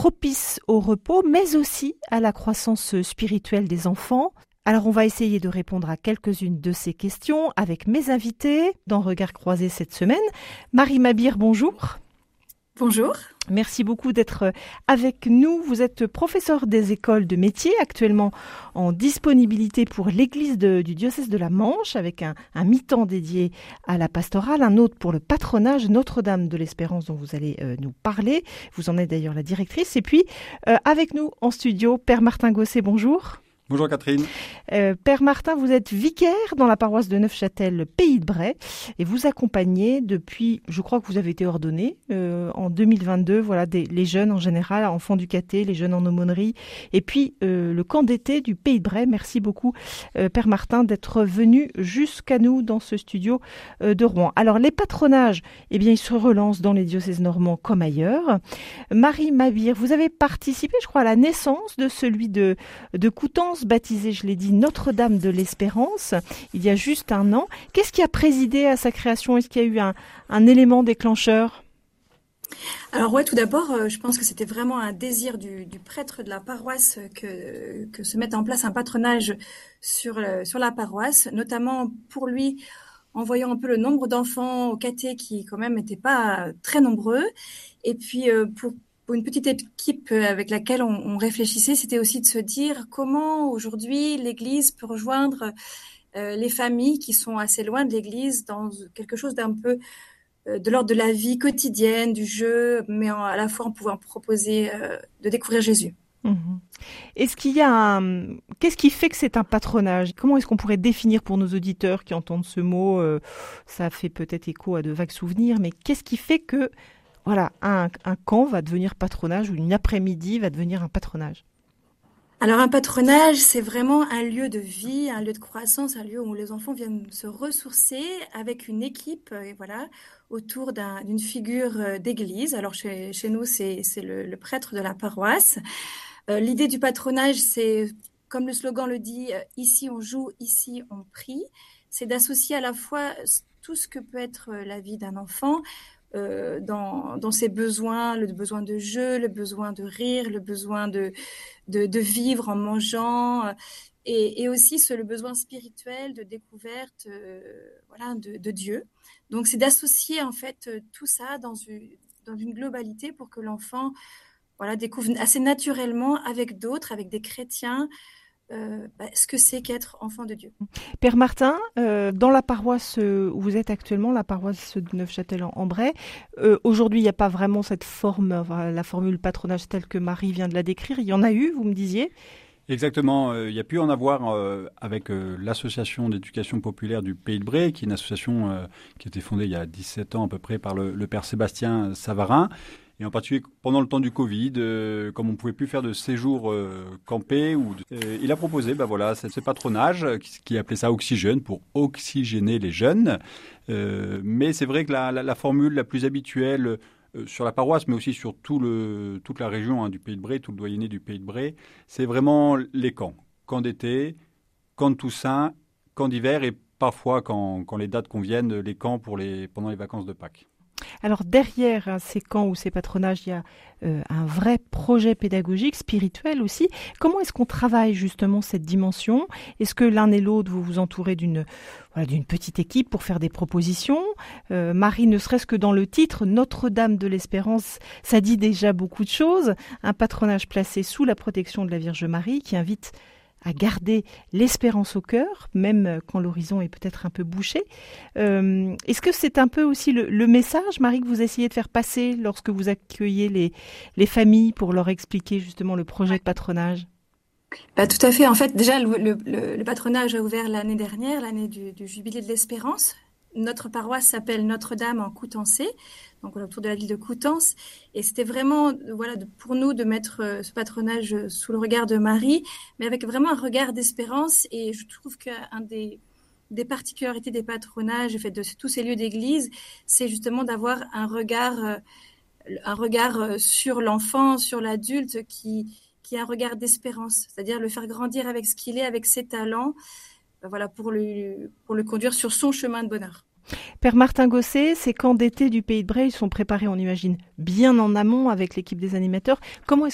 propice au repos, mais aussi à la croissance spirituelle des enfants. Alors on va essayer de répondre à quelques-unes de ces questions avec mes invités dans Regard croisé cette semaine. Marie Mabir, bonjour. Bonjour. Merci beaucoup d'être avec nous. Vous êtes professeur des écoles de métiers, actuellement en disponibilité pour l'église du diocèse de la Manche, avec un mi-temps dédié à la pastorale, un autre pour le patronage Notre-Dame de l'Espérance dont vous allez nous parler. Vous en êtes d'ailleurs la directrice. Et puis, avec nous en studio, Père Martin Gosset, bonjour. Bonjour Catherine. Père Martin, vous êtes vicaire dans la paroisse de Neufchâtel, Pays de Bray, et vous accompagnez depuis, je crois que vous avez été ordonné en 2022, voilà, les jeunes en général, enfants du caté, les jeunes en aumônerie, et puis le camp d'été du Pays de Bray. Merci beaucoup, Père Martin, d'être venu jusqu'à nous dans ce studio de Rouen. Alors les patronages, eh bien, ils se relancent dans les diocèses normands comme ailleurs. Marie Mabir, vous avez participé, je crois, à la naissance de celui de Coutances, baptisé, je l'ai dit, Notre-Dame de l'Espérance, il y a juste un an. Qu'est-ce qui a présidé à sa création? Est-ce qu'il y a eu un élément déclencheur? Alors ouais, tout d'abord, je pense que c'était vraiment un désir du prêtre de la paroisse que se mette en place un patronage sur la paroisse, notamment pour lui, en voyant un peu le nombre d'enfants au caté qui quand même n'étaient pas très nombreux, et puis pour une petite équipe avec laquelle on réfléchissait, c'était aussi de se dire comment aujourd'hui l'Église peut rejoindre les familles qui sont assez loin de l'Église dans quelque chose d'un peu de l'ordre de la vie quotidienne, du jeu, mais à la fois en pouvant proposer de découvrir Jésus. Mmh. Est-ce qu'il y a qu'est-ce qui fait que c'est un patronage? Comment est-ce qu'on pourrait définir pour nos auditeurs qui entendent ce mot? Ça fait peut-être écho à de vagues souvenirs, mais qu'est-ce qui fait que voilà, un camp va devenir patronage ou une après-midi va devenir un patronage? Alors un patronage, c'est vraiment un lieu de vie, un lieu de croissance, un lieu où les enfants viennent se ressourcer avec une équipe, voilà, autour d'une figure d'église. Alors chez nous, c'est le prêtre de la paroisse. L'idée du patronage, c'est, comme le slogan le dit, ici on joue, ici on prie. C'est d'associer à la fois tout ce que peut être la vie d'un enfant, dans ses besoins, le besoin de jeu, le besoin de rire, le besoin de vivre en mangeant, et aussi le besoin spirituel de découverte, voilà, de Dieu. Donc c'est d'associer en fait tout ça dans une globalité pour que l'enfant, voilà, découvre assez naturellement avec d'autres, avec des chrétiens, ce que c'est qu'être enfant de Dieu. Père Martin, dans la paroisse où vous êtes actuellement, la paroisse de Neufchâtel en Bray, aujourd'hui il n'y a pas vraiment cette forme, la formule patronage telle que Marie vient de la décrire. Il y en a eu, vous me disiez? Exactement, il y a pu en avoir avec l'association d'éducation populaire du Pays de Bray, qui est une association qui a été fondée il y a 17 ans à peu près par le père Sébastien Savarin. Et en particulier pendant le temps du Covid, comme on ne pouvait plus faire de séjour campé, il a proposé ce patronage, qui appelait ça Oxygène, pour oxygéner les jeunes. Mais c'est vrai que la formule la plus habituelle sur la paroisse, mais aussi sur toute la région du Pays de Bray, tout le doyenné du Pays de Bray, c'est vraiment les camps. Camp d'été, camp de Toussaint, camp d'hiver et parfois, quand les dates conviennent, les camps pendant les vacances de Pâques. Alors derrière ces camps ou ces patronages, il y a un vrai projet pédagogique, spirituel aussi. Comment est-ce qu'on travaille justement cette dimension? Est-ce que l'un et l'autre, vous vous entourez d'une petite équipe pour faire des propositions? Marie, ne serait-ce que dans le titre, Notre-Dame de l'Espérance, ça dit déjà beaucoup de choses. Un patronage placé sous la protection de la Vierge Marie qui invite à garder l'espérance au cœur, même quand l'horizon est peut-être un peu bouché. Est-ce que c'est un peu aussi le message, Marie, que vous essayez de faire passer lorsque vous accueillez les familles pour leur expliquer justement le projet de patronage? Tout à fait. En fait, déjà, le patronage a ouvert l'année dernière, l'année du Jubilé de l'Espérance. Notre paroisse s'appelle Notre-Dame en Coutançais, donc autour de la ville de Coutances. Et c'était vraiment, voilà, pour nous de mettre ce patronage sous le regard de Marie, mais avec vraiment un regard d'espérance. Et je trouve qu'un des particularités des patronages, en fait, de tous ces lieux d'église, c'est justement d'avoir un regard sur l'enfant, sur l'adulte qui a un regard d'espérance, c'est-à-dire le faire grandir avec ce qu'il est, avec ses talents, voilà, pour le conduire sur son chemin de bonheur. Père Martin Gosset, ces camps d'été du Pays de Bray sont préparés, on imagine, bien en amont avec l'équipe des animateurs. Comment